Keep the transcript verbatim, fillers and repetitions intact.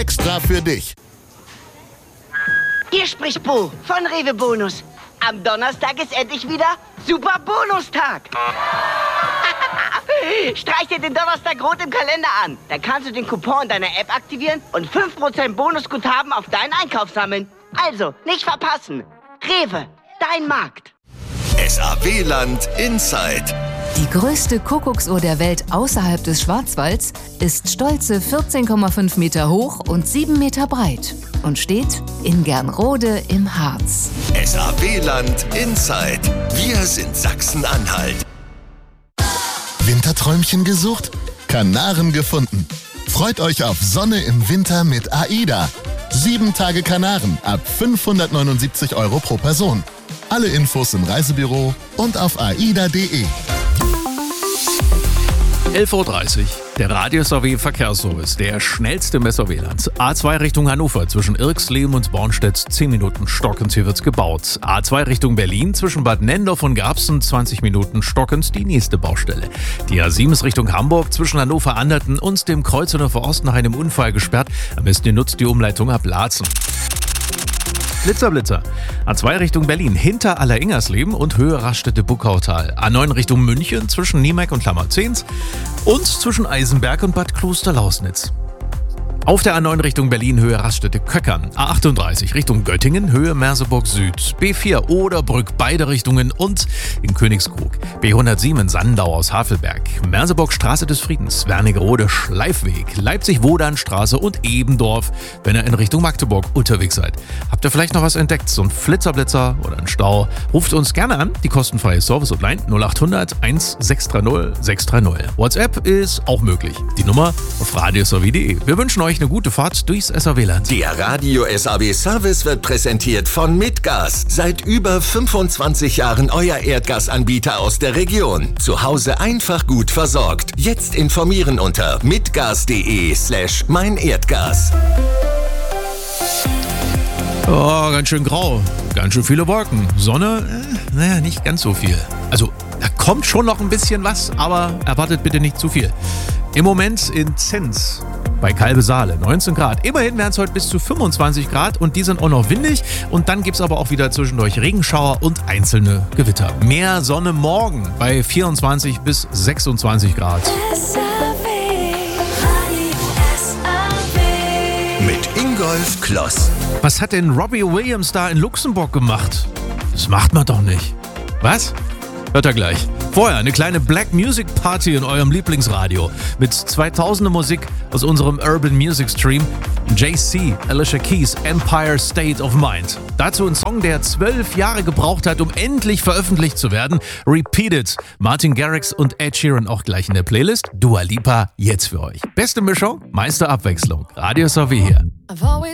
Extra für dich. Hier spricht Bo von Rewe Bonus. Am Donnerstag ist endlich wieder Super Bonustag. Streich dir den Donnerstag rot im Kalender an. Dann kannst du den Coupon deiner App aktivieren und fünf Prozent Bonusguthaben auf deinen Einkauf sammeln. Also, nicht verpassen. Rewe, dein Markt. S A W-Land Inside. Die größte Kuckucksuhr der Welt außerhalb des Schwarzwalds ist stolze vierzehn Komma fünf Meter hoch und sieben Meter breit und steht in Gernrode im Harz. S A W-Land Inside. Wir sind Sachsen-Anhalt. Winterträumchen gesucht? Kanaren gefunden. Freut euch auf Sonne im Winter mit AIDA. Sieben Tage Kanaren ab fünfhundertneunundsiebzig Euro pro Person. Alle Infos im Reisebüro und auf aida punkt de. elf Uhr dreißig. Der Radio-S A W Verkehrsservice, der schnellste im S A W-Land. A zwei Richtung Hannover zwischen Irxleben und Bornstedt, zehn Minuten stockend, hier wird's gebaut. A zwei Richtung Berlin zwischen Bad Nendorf und Garbsen, zwanzig Minuten stockend, die nächste Baustelle. Die A sieben ist Richtung Hamburg zwischen Hannover-Anderten und dem Kreuz Hannover Ostenhain im Unfall gesperrt. Am besten ihr nutzt die Umleitung ab Laatzen. Blitzer, Blitzer. A zwei Richtung Berlin hinter Aller-Ingersleben und Höhe Raststätte-Buckautal. A neun Richtung München zwischen Niemek und Klammerzehns und zwischen Eisenberg und Bad Klosterlausnitz. Auf der A neun Richtung Berlin Höhe Raststätte Köckern. A achtunddreißig Richtung Göttingen Höhe Merseburg Süd. B vier Oderbrück beide Richtungen und in Königskrug. B hundertsieben in Sandau aus Havelberg. Merseburg Straße des Friedens. Wernigerode Schleifweg. Leipzig-Wodanstraße und Ebendorf, wenn ihr in Richtung Magdeburg unterwegs seid. Habt ihr vielleicht noch was entdeckt? So ein Flitzer-Blitzer oder ein Stau? Ruft uns gerne an. Die kostenfreie Service-Hotline null achthundert eins sechs drei null sechs drei null. WhatsApp ist auch möglich. Die Nummer auf radios punkt de. Wir wünschen euch eine gute Fahrt durchs S A W-Land. Der Radio-S A W-Service wird präsentiert von Mitgas. Seit über fünfundzwanzig Jahren euer Erdgasanbieter aus der Region. Zu Hause einfach gut versorgt. Jetzt informieren unter mitgas.de slash mein Erdgas. Oh, ganz schön grau. Ganz schön viele Wolken. Sonne, äh, naja, nicht ganz so viel. Also, da kommt schon noch ein bisschen was, aber erwartet bitte nicht zu viel. Im Moment in Zens bei Calbe-Saale, neunzehn Grad. Immerhin wären es heute bis zu fünfundzwanzig Grad und die sind auch noch windig. Und dann gibt es aber auch wieder zwischendurch Regenschauer und einzelne Gewitter. Mehr Sonne morgen bei vierundzwanzig bis sechsundzwanzig Grad. Mit Ingolf Kloss. Was hat denn Robbie Williams da in Luxemburg gemacht? Das macht man doch nicht. Was? Hört ihr gleich. Vorher eine kleine Black Music Party in eurem Lieblingsradio mit zweitausender Musik aus unserem Urban Music Stream. J C, Alicia Keys, Empire State of Mind. Dazu ein Song, der zwölf Jahre gebraucht hat, um endlich veröffentlicht zu werden. Repeated. Martin Garrix und Ed Sheeran auch gleich in der Playlist. Dua Lipa jetzt für euch. Beste Mischung, meiste Abwechslung. Radio S A W hier.